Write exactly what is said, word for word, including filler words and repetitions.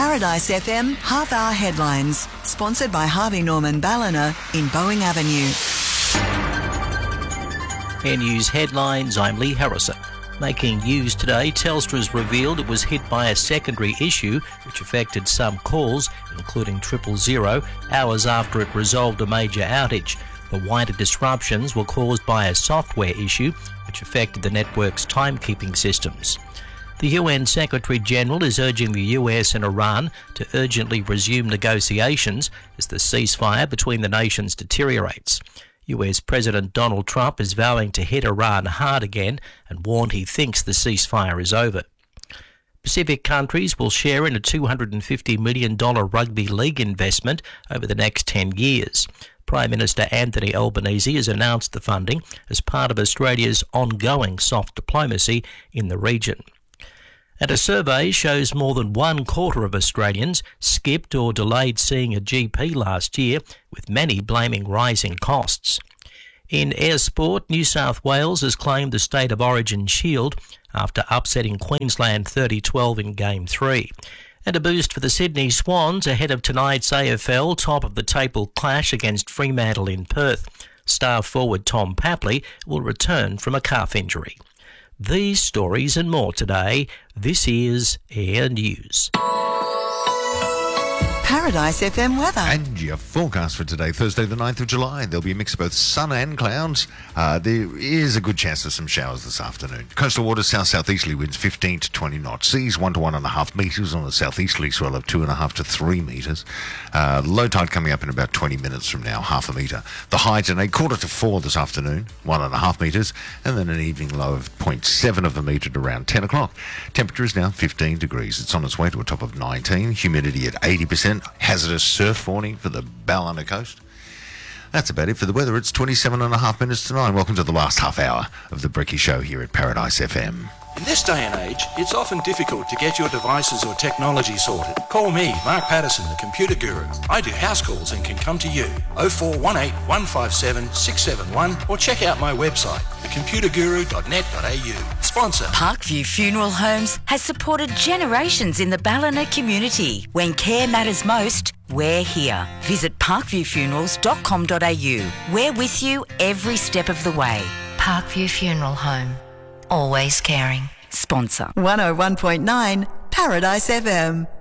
Paradise F M Half-Hour Headlines, sponsored by Harvey Norman Ballina in Boeing Avenue. Air News headlines, I'm Lee Harrison. Making news today, Telstra's revealed it was hit by a secondary issue which affected some calls, including triple zero, hours after it resolved a major outage. The wider disruptions were caused by a software issue which affected the network's timekeeping systems. The U N Secretary-General is urging the U S and Iran to urgently resume negotiations as the ceasefire between the nations deteriorates. U S President Donald Trump is vowing to hit Iran hard again and warned he thinks the ceasefire is over. Pacific countries will share in a two hundred fifty million dollars rugby league investment over the next ten years. Prime Minister Anthony Albanese has announced the funding as part of Australia's ongoing soft diplomacy in the region. And a survey shows more than one quarter of Australians skipped or delayed seeing a G P last year, with many blaming rising costs. In air sport, New South Wales has claimed the State of Origin shield after upsetting Queensland thirty twelve in Game three. And a boost for the Sydney Swans ahead of tonight's A F L top of the table clash against Fremantle in Perth. Star forward Tom Papley will return from a calf injury. These stories and more today. This is Air News. Paradise F M weather. And your forecast for today, Thursday the ninth of July. There'll be a mix of both sun and clouds. Uh, there is a good chance of some showers this afternoon. Coastal waters, south-southeasterly winds fifteen to twenty knots. Seas one to one and a half metres on the southeasterly swell of two and a half to three metres. Uh, low tide coming up in about twenty minutes from now, half a metre. The high tonight, quarter to four this afternoon, one and a half metres. And then an evening low of zero point seven of a metre at around ten o'clock. Temperature is now fifteen degrees. It's on its way to a top of nineteen. Humidity at eighty percent. Hazardous surf warning for the Ballina coast. That's about it for the weather. It's twenty-seven and a half minutes to nine. Welcome to the last half hour of the Bricky Show here at Paradise F M. In this day and age, it's often difficult to get your devices or technology sorted. Call me, Mark Patterson, the Computer Guru. I do house calls and can come to you. oh four one eight, one five seven, six seven one or check out my website, the computer guru dot net dot a u. Sponsor. Parkview Funeral Homes has supported generations in the Ballina community. When care matters most, we're here. Visit parkview funerals dot com dot a u. We're with you every step of the way. Parkview Funeral Home. Always caring. Sponsor. one oh one point nine Paradise F M.